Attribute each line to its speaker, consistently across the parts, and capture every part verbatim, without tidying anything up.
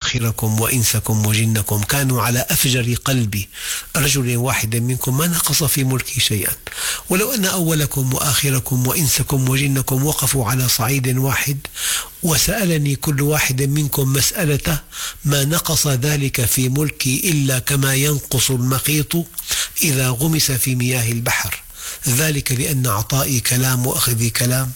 Speaker 1: وآخركم وإنسكم وجنكم كانوا على أفجر قلب رجل واحد منكم ما نقص في ملكي شيئا، ولو أن أولكم وآخركم وإنسكم وجنكم وقفوا على صعيد واحد وسألني كل واحد منكم مسألته ما نقص ذلك في ملكي إلا كما ينقص المخيط إذا غمس في مياه البحر، ذلك لأن عطائي كلام وأخذي كلام.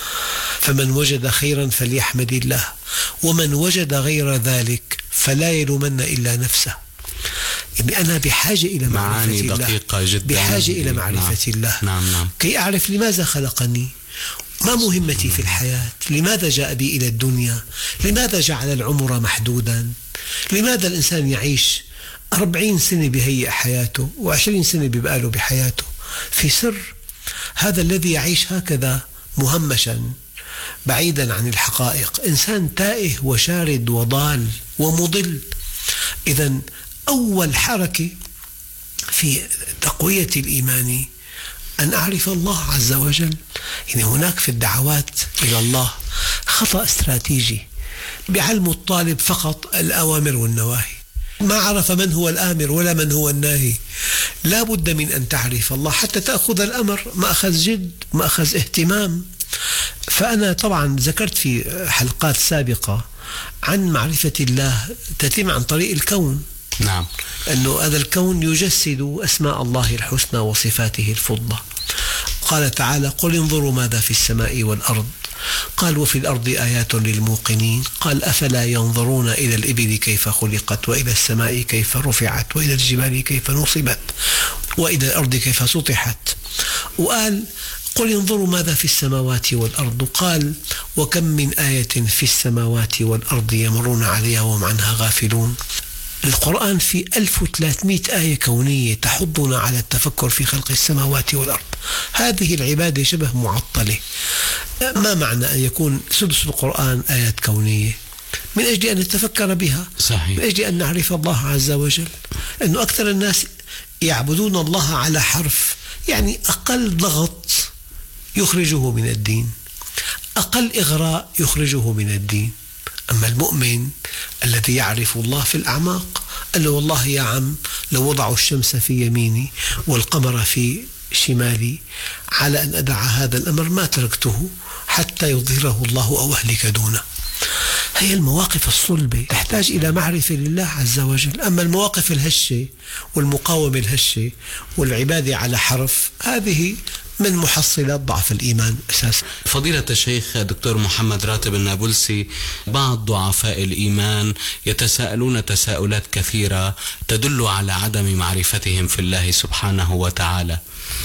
Speaker 1: فمن وجد خيرا فليحمد الله، ومن وجد غير ذلك فلا يلومن إلا نفسه. يعني أنا بحاجة إلى معرفة الله،
Speaker 2: دقيقة جدا،
Speaker 1: بحاجة إلى معرفة
Speaker 2: نعم.
Speaker 1: الله
Speaker 2: نعم نعم.
Speaker 1: كي أعرف لماذا خلقني، ما مهمتي في الحياة، لماذا جاء بي إلى الدنيا، لماذا جعل العمر محدودا، لماذا الإنسان يعيش أربعين سنة بهيئ حياته وعشرين سنة ببقاله بحياته في سر. هذا الذي يعيش هكذا مهمشا بعيدا عن الحقائق إنسان تائه وشارد وضال ومضل. إذن أول حركة في تقوية الإيمان أن أعرف الله عز وجل. يعني هناك في الدعوات إلى الله خطأ استراتيجي بعلم الطالب فقط الأوامر والنواهي، ما عرف من هو الآمر ولا من هو الناهي. لا بد من أن تعرف الله حتى تأخذ الأمر مأخذ جد مأخذ اهتمام. فأنا طبعا ذكرت في حلقات سابقة عن معرفة الله تتم عن طريق الكون.
Speaker 2: نعم.
Speaker 1: أنه هذا الكون يجسد أسماء الله الحسنى وصفاته الفضلى. قال تعالى: قل انظروا ماذا في السماء والأرض، قال: وفي الأرض آيات للموقنين، قال: أفلا ينظرون إلى الإبل كيف خلقت، وإلى السماء كيف رفعت، وإلى الجبال كيف نصبت، وإلى الأرض كيف سطحت. وقال: قل انظروا ماذا في السماوات والأرض، قال: وكم من آية في السماوات والأرض يمرون عليها وهم عنها غافلون. القرآن في ألف وثلاثمئة آية كونية تحضنا على التفكر في خلق السماوات والأرض. هذه العبادة شبه معطلة. ما معنى أن يكون سدس القرآن آيات كونية؟ من أجل أن نتفكر بها،
Speaker 2: صحيح.
Speaker 1: من أجل أن نعرف الله عز وجل. أنه أكثر الناس يعبدون الله على حرف، يعني أقل ضغط يخرجه من الدين، أقل إغراء يخرجه من الدين. أما المؤمن الذي يعرف الله في الأعماق قال له: والله يا عم لو وضعوا الشمس في يميني والقمر في شمالي على أن أدع هذا الأمر ما تركته حتى يظهره الله أو أهلك دونه. هي المواقف الصلبة تحتاج إلى معرفة لله عز وجل. أما المواقف الهشة والمقاومة الهشة والعبادة على حرف، هذه من محصلات ضعف الإيمان أساسا.
Speaker 2: فضيلة الشيخ دكتور محمد راتب النابلسي، بعض ضعفاء الإيمان يتساءلون تساؤلات كثيرة تدل على عدم معرفتهم في الله سبحانه وتعالى.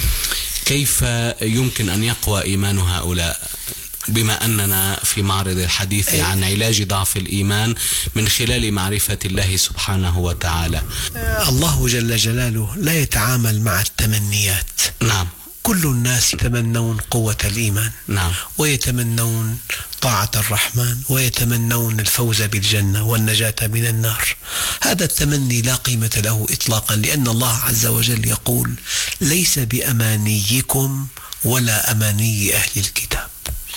Speaker 2: كيف يمكن أن يقوى إيمان هؤلاء، بما أننا في معرض الحديث عن علاج ضعف الإيمان من خلال معرفة الله سبحانه وتعالى؟
Speaker 1: الله جل جلاله لا يتعامل مع التمنيات.
Speaker 2: نعم.
Speaker 1: كل الناس يتمنون قوة الإيمان،
Speaker 2: نعم،
Speaker 1: ويتمنون طاعة الرحمن، ويتمنون الفوز بالجنة والنجاة من النار. هذا التمني لا قيمة له إطلاقا، لأن الله عز وجل يقول: ليس بأمانيكم ولا أماني أهل الكتاب.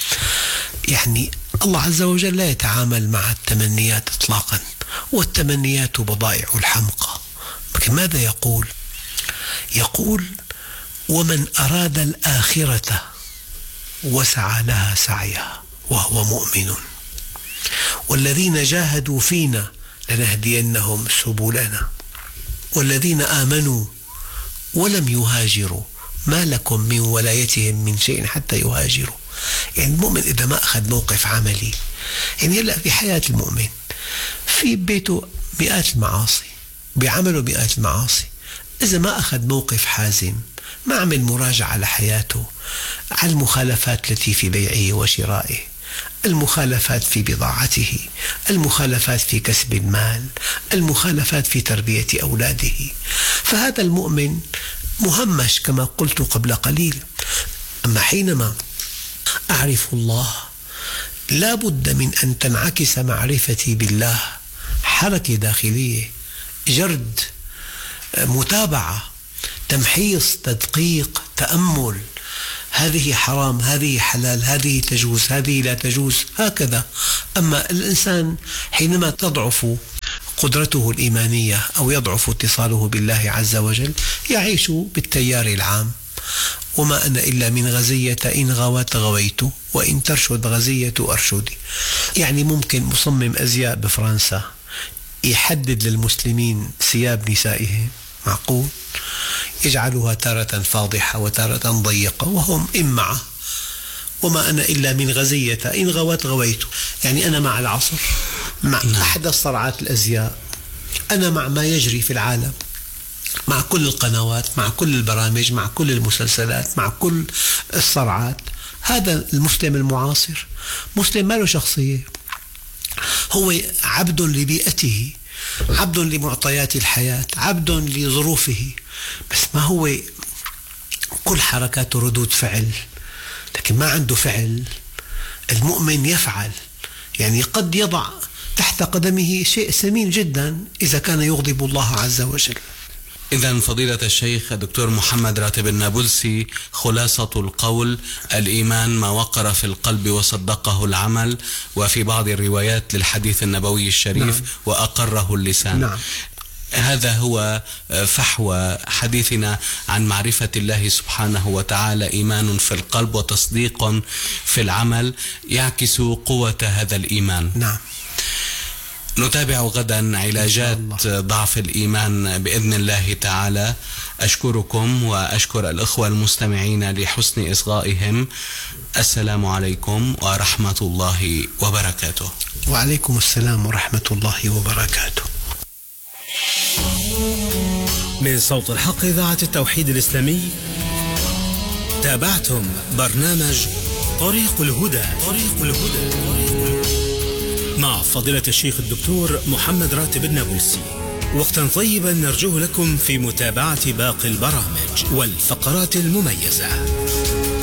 Speaker 1: يعني الله عز وجل لا يتعامل مع التمنيات إطلاقا، والتمنيات بضائع الحمقى. لكن ماذا يقول؟ يقول: ومن أراد الآخرة وسعى لها سعيها وهو مؤمن والذين جاهدوا فينا لنهدينهم سبلنا والذين آمنوا ولم يهاجروا ما لكم من ولايتهم من شيء حتى يهاجروا. يعني المؤمن إذا ما أخذ موقف عملي، يعني هلأ في حياة المؤمن في بيته مئات المعاصي، بعمله مئات المعاصي، إذا ما أخذ موقف حازم، ما عمل مراجعة لحياته على المخالفات التي في بيعه وشرائه، المخالفات في بضاعته، المخالفات في كسب المال، المخالفات في تربية أولاده، فهذا المؤمن مهمش كما قلت قبل قليل. أما حينما أعرف الله لا بد من أن تنعكس معرفتي بالله حركة داخلية، جرد، متابعة، تمحيص، تدقيق، تأمل. هذه حرام، هذه حلال، هذه تجوز، هذه لا تجوز، هكذا. أما الإنسان حينما تضعف قدرته الإيمانية أو يضعف اتصاله بالله عز وجل يعيش بالتيار العام. وما أنا إلا من غزية إن غوت غويت وإن ترشد غزية أرشدي. يعني ممكن مصمم أزياء بفرنسا يحدد للمسلمين ثياب نسائهم، معقول؟ يجعلها تارة فاضحة وتارة ضيقة وهم إمعة. وما أنا إلا من غزية إن غوت غويت، يعني أنا مع العصر، مع أحدث صناعات الأزياء، أنا مع ما يجري في العالم، مع كل القنوات، مع كل البرامج، مع كل المسلسلات، مع كل الصرعات. هذا المسلم المعاصر، مسلم ما له شخصية، هو عبد لبيئته، عبد لمعطيات الحياة، عبد لظروفه، بس ما هو كل حركاته ردود فعل، لكن ما عنده فعل. المؤمن يفعل، يعني قد يضع تحت قدمه شيء ثمين جدا إذا كان يغضب الله عز وجل.
Speaker 2: إذن فضيلة الشيخ الدكتور محمد راتب النابلسي، خلاصة القول: الإيمان ما وقر في القلب وصدقه العمل، وفي بعض الروايات للحديث النبوي الشريف: نعم. وأقره اللسان.
Speaker 1: نعم.
Speaker 2: هذا هو فحوى حديثنا عن معرفة الله سبحانه وتعالى: إيمان في القلب وتصديق في العمل يعكس قوة هذا الإيمان.
Speaker 1: نعم.
Speaker 2: نتابع غدا علاجات ضعف الإيمان بإذن الله تعالى. أشكركم وأشكر الأخوة المستمعين لحسن إصغائهم. السلام عليكم ورحمة الله وبركاته.
Speaker 1: وعليكم السلام ورحمة الله وبركاته.
Speaker 3: من صوت الحق إذاعة التوحيد الإسلامي، تابعتم برنامج طريق الهدى طريق الهدى مع فضيلة الشيخ الدكتور محمد راتب النابلسي. وقتا طيبا نرجوه لكم في متابعة باقي البرامج والفقرات المميزة.